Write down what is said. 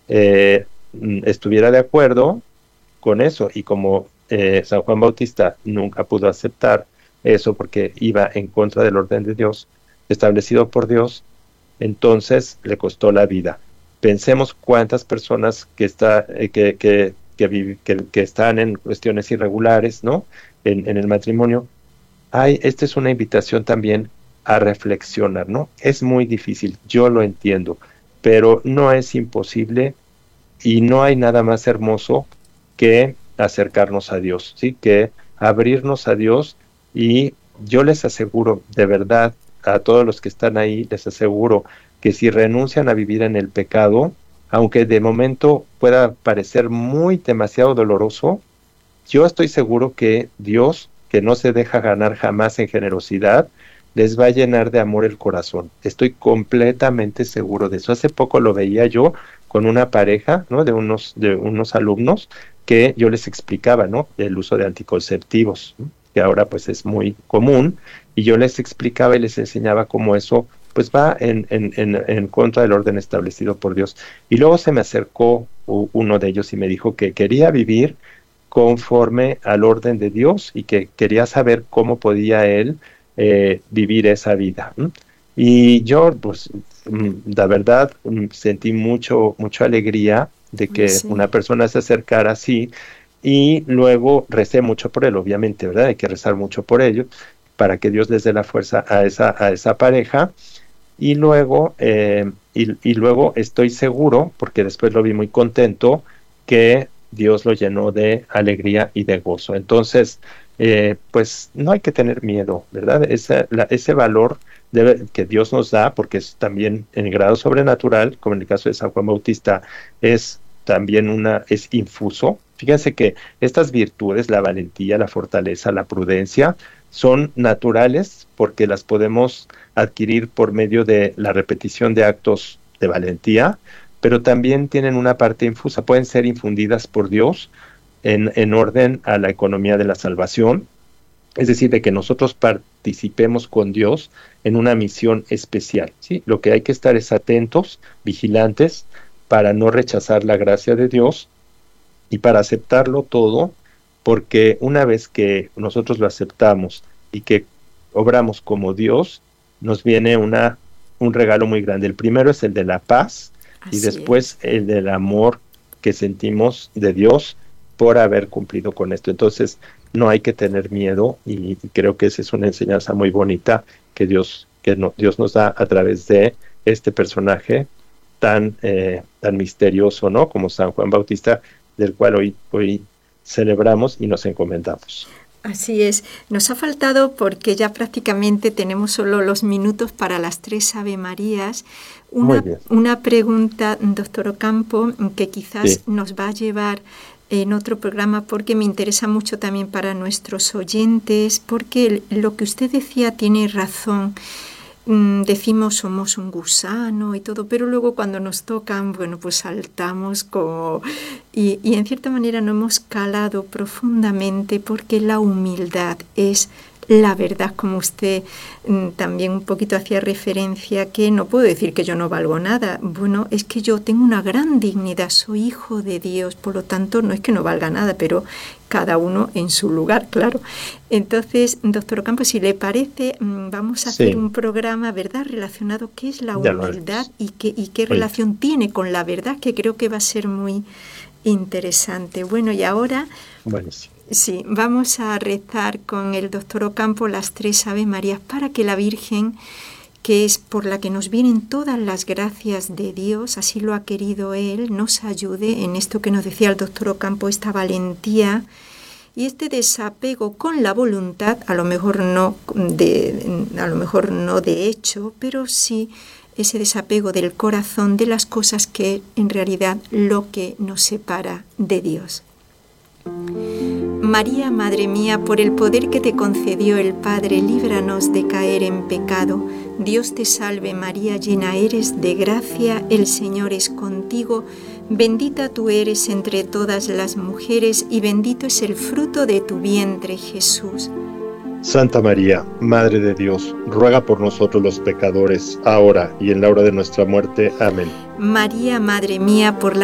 estuviera de acuerdo con eso, y como San Juan Bautista nunca pudo aceptar eso porque iba en contra del orden de Dios establecido por Dios, entonces le costó la vida. Pensemos cuántas personas que están en cuestiones irregulares, ¿no? En el matrimonio. Esta es una invitación también a reflexionar, ¿no? Es muy difícil, yo lo entiendo, pero no es imposible, y no hay nada más hermoso que acercarnos a Dios, ¿sí? Que abrirnos a Dios. Y yo les aseguro, de verdad, a todos los que están ahí, les aseguro que si renuncian a vivir en el pecado, aunque de momento pueda parecer muy demasiado doloroso, yo estoy seguro que Dios, que no se deja ganar jamás en generosidad, les va a llenar de amor el corazón. Estoy completamente seguro de eso. Hace poco lo veía yo con una pareja, ¿no? De unos alumnos, que yo les explicaba, ¿no? El uso de anticonceptivos, ¿no? Que ahora pues es muy común, y yo les explicaba y les enseñaba cómo eso pues va en contra del orden establecido por Dios. Y luego se me acercó uno de ellos y me dijo que quería vivir conforme al orden de Dios y que quería saber cómo podía él vivir esa vida. Y yo, pues, la verdad, sentí mucha alegría de que Sí, una persona se acercara así, y luego recé mucho por él, obviamente, ¿verdad? Hay que rezar mucho por ello, para que Dios les dé la fuerza a esa pareja. Y luego estoy seguro, porque después lo vi muy contento, que Dios lo llenó de alegría y de gozo. Entonces, pues no hay que tener miedo, ¿verdad? Ese valor que Dios nos da, porque es también en grado sobrenatural, como en el caso de San Juan Bautista, es también es infuso. Fíjense que estas virtudes, la valentía, la fortaleza, la prudencia, son naturales porque las podemos adquirir por medio de la repetición de actos de valentía, pero también tienen una parte infusa, pueden ser infundidas por Dios en orden a la economía de la salvación, es decir, de que nosotros participemos con Dios en una misión especial, ¿sí? Lo que hay que estar es atentos, vigilantes, para no rechazar la gracia de Dios y para aceptarlo todo, porque una vez que nosotros lo aceptamos y que obramos como Dios, nos viene un regalo muy grande. El primero es el de la paz, y así después es. el del amor que sentimos de Dios por haber cumplido con esto. Entonces, no hay que tener miedo, y creo que esa es una enseñanza muy bonita Dios nos da a través de este personaje tan misterioso, ¿no? Como San Juan Bautista, del cual hoy celebramos y nos encomendamos. Así es. Nos ha faltado porque ya prácticamente tenemos solo los minutos para las 3 Ave Marías. Muy Una, bien. una pregunta, doctor Ocampo, que quizás Sí, nos va a llevar en otro programa porque me interesa mucho también para nuestros oyentes, porque lo que usted decía tiene razón. Decimos somos un gusano y todo, pero luego cuando nos tocan, bueno, pues saltamos como... Y en cierta manera no hemos calado profundamente porque la humildad es la verdad, como usted también un poquito hacía referencia, que no puedo decir que yo no valgo nada. Bueno, es que yo tengo una gran dignidad, soy hijo de Dios, por lo tanto no es que no valga nada, pero cada uno en su lugar, claro. Entonces, doctor Ocampo, si le parece, vamos a hacer sí, un programa, ¿verdad?, relacionado qué es la ya lo humildad haremos. y qué Muy bien. relación tiene con la verdad, que creo que va a ser muy interesante. Bueno, y ahora Buenísimo. sí, vamos a rezar con el doctor Ocampo las 3 Ave Marías para que la Virgen, que es por la que nos vienen todas las gracias de Dios, así lo ha querido Él, nos ayude en esto que nos decía el doctor Ocampo, esta valentía y este desapego con la voluntad, a lo mejor no de hecho, pero sí ese desapego del corazón de las cosas que en realidad lo que nos separa de Dios. María, Madre mía, por el poder que te concedió el Padre, líbranos de caer en pecado. Dios te salve María, llena eres de gracia, el Señor es contigo. Bendita tú eres entre todas las mujeres y bendito es el fruto de tu vientre, Jesús. Santa María, Madre de Dios, ruega por nosotros los pecadores, ahora y en la hora de nuestra muerte. Amén. María, Madre mía, por